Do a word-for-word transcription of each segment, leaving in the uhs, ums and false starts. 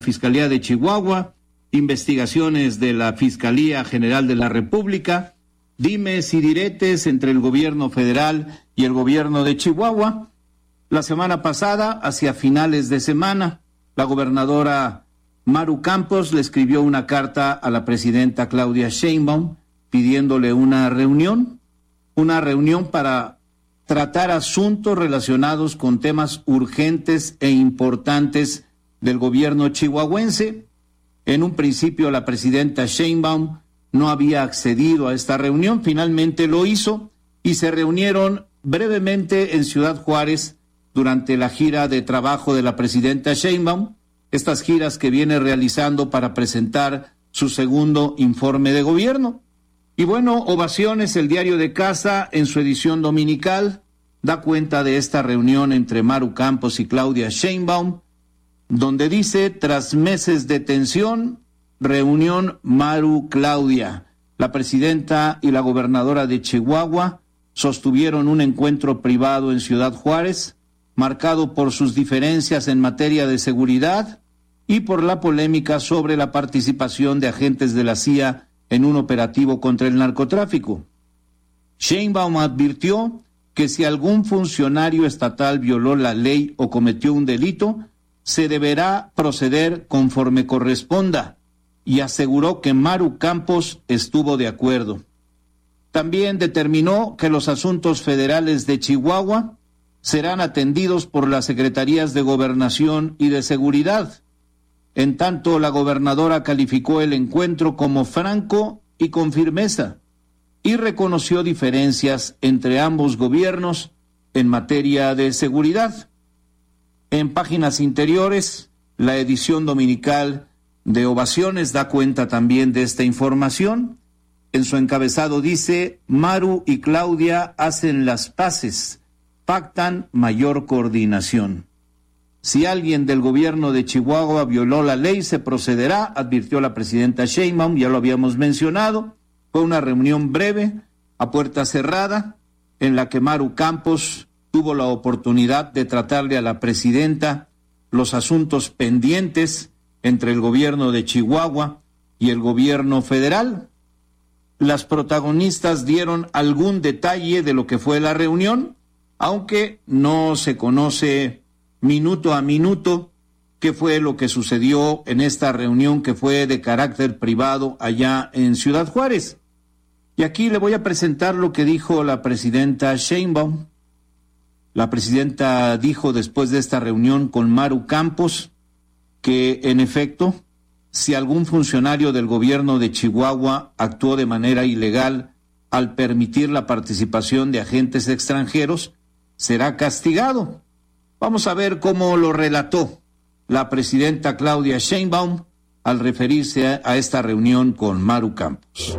Fiscalía de Chihuahua, investigaciones de la Fiscalía General de la República, dimes y diretes entre el gobierno federal y el gobierno de Chihuahua. La semana pasada, hacia finales de semana, la gobernadora Maru Campos le escribió una carta a la presidenta Claudia Sheinbaum pidiéndole una reunión, una reunión para tratar asuntos relacionados con temas urgentes e importantes del gobierno chihuahuense. En un principio la presidenta Sheinbaum no había accedido a esta reunión, finalmente lo hizo y se reunieron brevemente en Ciudad Juárez durante la gira de trabajo de la presidenta Sheinbaum, estas giras que viene realizando para presentar su segundo informe de gobierno. Y bueno, Ovaciones, el diario de casa, en su edición dominical, da cuenta de esta reunión entre Maru Campos y Claudia Sheinbaum, donde dice, tras meses de tensión, reunión Maru-Claudia. La presidenta y la gobernadora de Chihuahua sostuvieron un encuentro privado en Ciudad Juárez, marcado por sus diferencias en materia de seguridad y por la polémica sobre la participación de agentes de la C I A en un operativo contra el narcotráfico. Sheinbaum advirtió que si algún funcionario estatal violó la ley o cometió un delito, se deberá proceder conforme corresponda, y aseguró que Maru Campos estuvo de acuerdo. También determinó que los asuntos federales de Chihuahua serán atendidos por las secretarías de Gobernación y de Seguridad. En tanto, la gobernadora calificó el encuentro como franco y con firmeza, y reconoció diferencias entre ambos gobiernos en materia de seguridad. En páginas interiores, la edición dominical de Ovaciones da cuenta también de esta información. En su encabezado dice, Maru y Claudia hacen las paces, pactan mayor coordinación. Si alguien del gobierno de Chihuahua violó la ley, se procederá, advirtió la presidenta Sheinbaum, ya lo habíamos mencionado. Fue una reunión breve, a puerta cerrada, en la que Maru Campos tuvo la oportunidad de tratarle a la presidenta los asuntos pendientes entre el gobierno de Chihuahua y el gobierno federal. Las protagonistas dieron algún detalle de lo que fue la reunión, aunque no se conoce minuto a minuto qué fue lo que sucedió en esta reunión que fue de carácter privado allá en Ciudad Juárez. Y aquí le voy a presentar lo que dijo la presidenta Sheinbaum. La presidenta dijo después de esta reunión con Maru Campos que, en efecto, si algún funcionario del gobierno de Chihuahua actuó de manera ilegal al permitir la participación de agentes extranjeros, será castigado. Vamos a ver cómo lo relató la presidenta Claudia Sheinbaum al referirse a, a esta reunión con Maru Campos.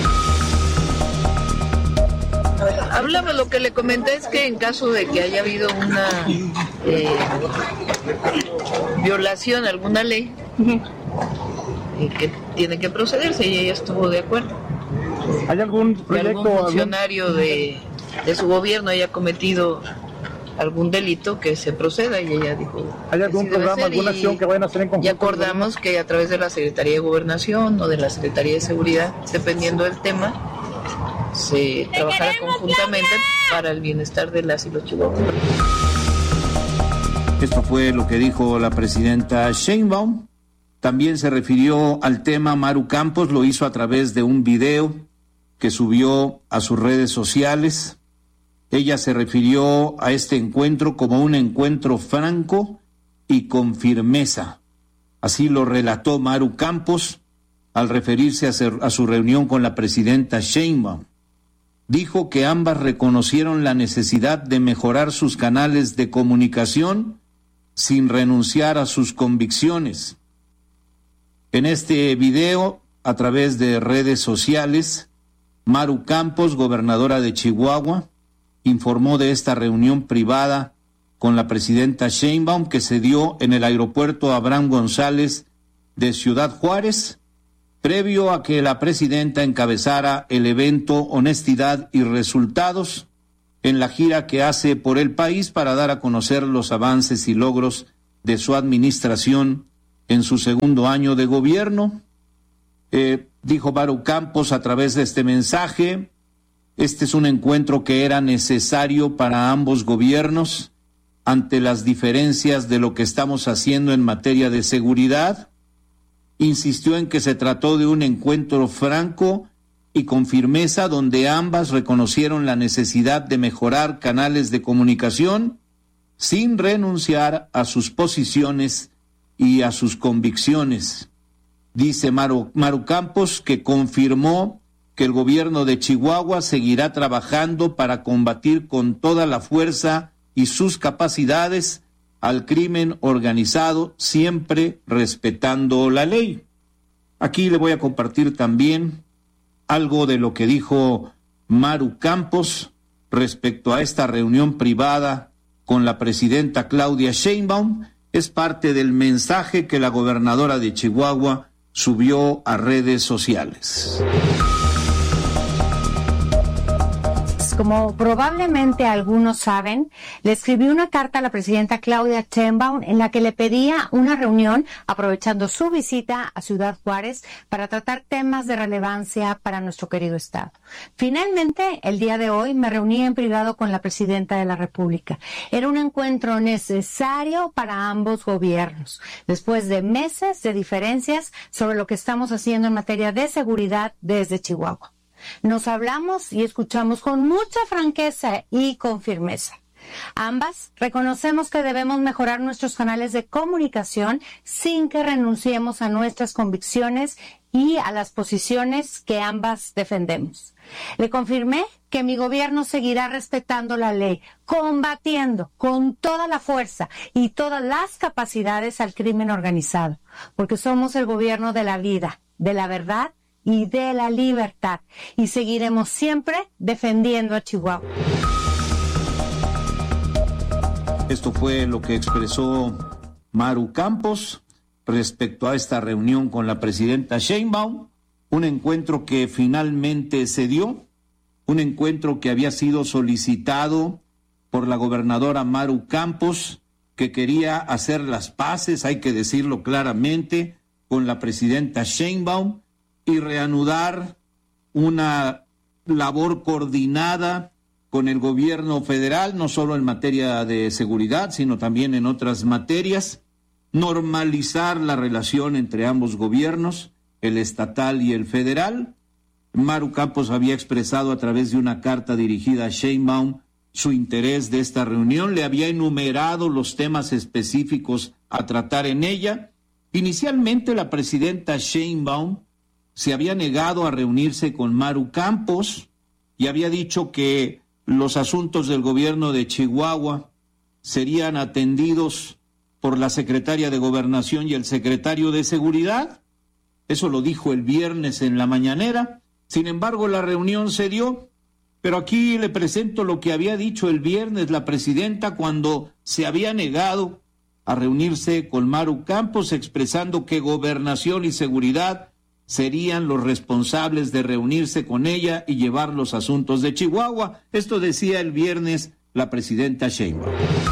Hablaba, lo que le comenté es que en caso de que haya habido una eh, violación a alguna ley, eh, que tiene que procederse, y ella estuvo de acuerdo. ¿Hay algún proyecto? Que algún funcionario algún... de, de su gobierno haya cometido algún delito, que se proceda, y ella dijo... ¿Hay algún programa, alguna y, acción que vayan a hacer en conjunto? Y acordamos que a través de la Secretaría de Gobernación o de la Secretaría de Seguridad, dependiendo del tema, se trabajará conjuntamente para el bienestar de las y los chihuahuenses. Esto fue lo que dijo la presidenta Sheinbaum. También se refirió al tema Maru Campos, lo hizo a través de un video que subió a sus redes sociales. Ella se refirió a este encuentro como un encuentro franco y con firmeza. Así lo relató Maru Campos al referirse a, ser, a su reunión con la presidenta Sheinbaum. Dijo que ambas reconocieron la necesidad de mejorar sus canales de comunicación sin renunciar a sus convicciones. En este video, a través de redes sociales, Maru Campos, gobernadora de Chihuahua, informó de esta reunión privada con la presidenta Sheinbaum que se dio en el aeropuerto Abraham González de Ciudad Juárez, previo a que la presidenta encabezara el evento Honestidad y Resultados en la gira que hace por el país para dar a conocer los avances y logros de su administración en su segundo año de gobierno. Eh, dijo Maru Campos a través de este mensaje: este es un encuentro que era necesario para ambos gobiernos ante las diferencias de lo que estamos haciendo en materia de seguridad. Insistió en que se trató de un encuentro franco y con firmeza, donde ambas reconocieron la necesidad de mejorar canales de comunicación sin renunciar a sus posiciones y a sus convicciones. Dice Maru, Maru Campos que confirmó que el gobierno de Chihuahua seguirá trabajando para combatir con toda la fuerza y sus capacidades al crimen organizado, siempre respetando la ley. Aquí le voy a compartir también algo de lo que dijo Maru Campos respecto a esta reunión privada con la presidenta Claudia Sheinbaum. Es parte del mensaje que la gobernadora de Chihuahua subió a redes sociales. Como probablemente algunos saben, le escribí una carta a la presidenta Claudia Sheinbaum en la que le pedía una reunión aprovechando su visita a Ciudad Juárez para tratar temas de relevancia para nuestro querido estado. Finalmente, el día de hoy me reuní en privado con la presidenta de la República. Era un encuentro necesario para ambos gobiernos, después de meses de diferencias sobre lo que estamos haciendo en materia de seguridad desde Chihuahua. Nos hablamos y escuchamos con mucha franqueza y con firmeza. Ambas reconocemos que debemos mejorar nuestros canales de comunicación sin que renunciemos a nuestras convicciones y a las posiciones que ambas defendemos. Le confirmé que mi gobierno seguirá respetando la ley, combatiendo con toda la fuerza y todas las capacidades al crimen organizado, porque somos el gobierno de la vida, de la verdad y de la libertad, y seguiremos siempre defendiendo a Chihuahua. Esto fue lo que expresó Maru Campos respecto a esta reunión con la presidenta Sheinbaum, un encuentro que finalmente se dio, un encuentro que había sido solicitado por la gobernadora Maru Campos, que quería hacer las paces, hay que decirlo claramente, con la presidenta Sheinbaum, y reanudar una labor coordinada con el gobierno federal, no solo en materia de seguridad, sino también en otras materias, normalizar la relación entre ambos gobiernos, el estatal y el federal. Maru Campos había expresado a través de una carta dirigida a Sheinbaum su interés de esta reunión, le había enumerado los temas específicos a tratar en ella. Inicialmente la presidenta Sheinbaum se había negado a reunirse con Maru Campos y había dicho que los asuntos del gobierno de Chihuahua serían atendidos por la secretaria de Gobernación y el secretario de Seguridad. Eso lo dijo el viernes en la mañanera. Sin embargo, la reunión se dio, pero aquí le presento lo que había dicho el viernes la presidenta cuando se había negado a reunirse con Maru Campos, expresando que Gobernación y Seguridad serían los responsables de reunirse con ella y llevar los asuntos de Chihuahua. Esto decía el viernes la presidenta Sheinbaum.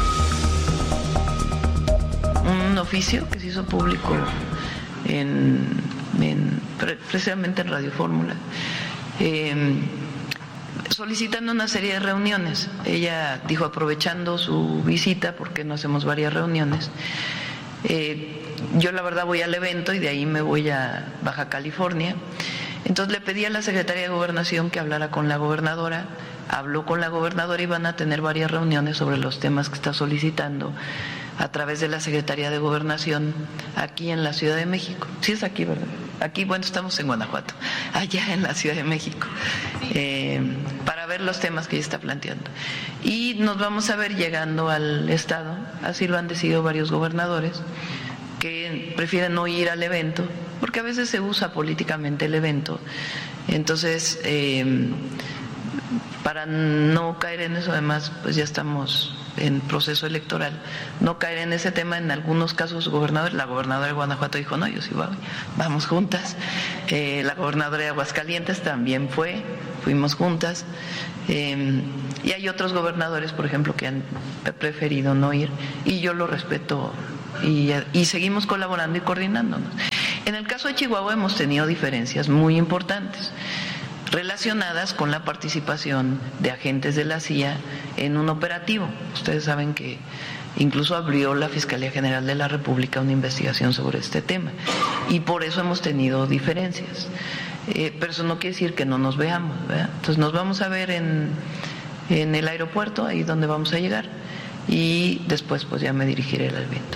Un oficio que se hizo público en, en precisamente en Radio Fórmula, eh, solicitando una serie de reuniones. Ella dijo, aprovechando su visita, porque no hacemos varias reuniones, eh, yo la verdad voy al evento y de ahí me voy a Baja California. Entonces le pedí a la secretaria de Gobernación que hablara con la gobernadora, habló con la gobernadora y van a tener varias reuniones sobre los temas que está solicitando a través de la Secretaría de Gobernación aquí en la Ciudad de México. Sí es aquí, ¿verdad? Aquí, bueno, estamos en Guanajuato, allá en la Ciudad de México, eh, para ver los temas que ella está planteando. Y nos vamos a ver llegando al Estado, así lo han decidido varios gobernadores, que prefieren no ir al evento, porque a veces se usa políticamente el evento. Entonces, eh, para no caer en eso, además, pues ya estamos en proceso electoral, no caer en ese tema. En algunos casos, gobernadores, la gobernadora de Guanajuato dijo, no, yo sí voy, vamos juntas. Eh, la gobernadora de Aguascalientes también fue, fuimos juntas. Eh, y hay otros gobernadores, por ejemplo, que han preferido no ir, y yo lo respeto y, y seguimos colaborando y coordinándonos. En el caso de Chihuahua hemos tenido diferencias muy importantes relacionadas con la participación de agentes de la C I A en un operativo. Ustedes saben que incluso abrió la Fiscalía General de la República una investigación sobre este tema y por eso hemos tenido diferencias. Eh, pero eso no quiere decir que no nos veamos, ¿verdad? Entonces nos vamos a ver en, en el aeropuerto, ahí donde vamos a llegar, y después pues ya me dirigiré al evento.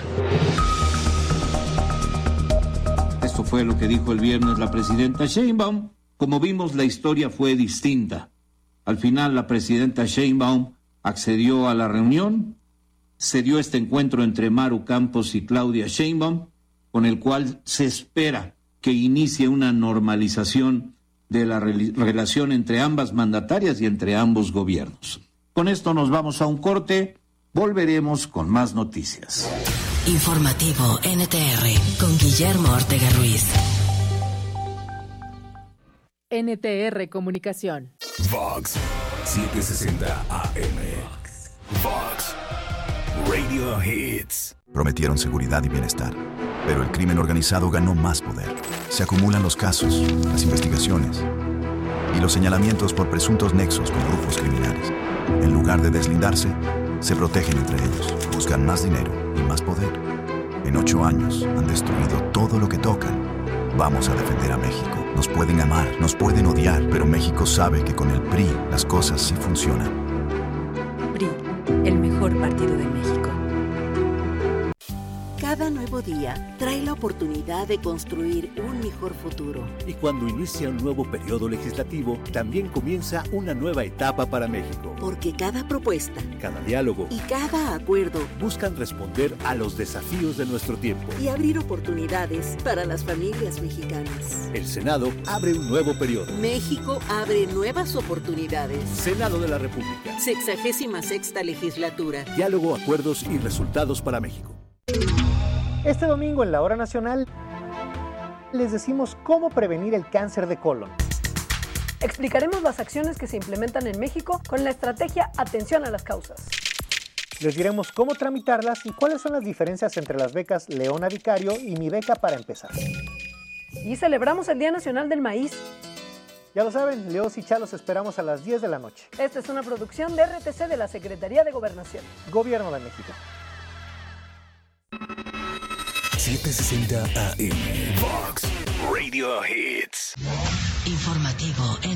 Esto fue lo que dijo el viernes la presidenta Sheinbaum. Como vimos, la historia fue distinta. Al final, la presidenta Sheinbaum accedió a la reunión. Se dio este encuentro entre Maru Campos y Claudia Sheinbaum, con el cual se espera que inicie una normalización de la re- relación entre ambas mandatarias y entre ambos gobiernos. Con esto nos vamos a un corte. Volveremos con más noticias. Informativo N T R con Guillermo Ortega Ruiz. N T R Comunicación. Vox setecientos sesenta A M. Vox Radio Hits. Prometieron seguridad y bienestar, pero el crimen organizado ganó más poder. Se acumulan los casos, las investigaciones y los señalamientos por presuntos nexos con grupos criminales. En lugar de deslindarse, se protegen entre ellos, buscan más dinero y más poder. En ocho años han destruido todo lo que tocan. Vamos a defender a México. Nos pueden amar, nos pueden odiar, pero México sabe que con el P R I las cosas sí funcionan. P R I, el mejor partido de México. Cada nuevo día trae la oportunidad de construir un mejor futuro. Y cuando inicia un nuevo periodo legislativo, también comienza una nueva etapa para México. Porque cada propuesta, cada diálogo y cada acuerdo buscan responder a los desafíos de nuestro tiempo y abrir oportunidades para las familias mexicanas. El Senado abre un nuevo periodo. México abre nuevas oportunidades. Senado de la República. Sexagésima sexta legislatura. Diálogo, acuerdos y resultados para México. Este domingo en la Hora Nacional les decimos cómo prevenir el cáncer de colon. Explicaremos las acciones que se implementan en México con la estrategia Atención a las Causas. Les diremos cómo tramitarlas y cuáles son las diferencias entre las becas Leona Vicario y Mi Beca para Empezar. Y celebramos el Día Nacional del Maíz. Ya lo saben, Leos y Chalos esperamos a las diez de la noche. Esta es una producción de R T C de la Secretaría de Gobernación. Gobierno de México. setecientos sesenta A M. Vox Radio Hits. Informativo N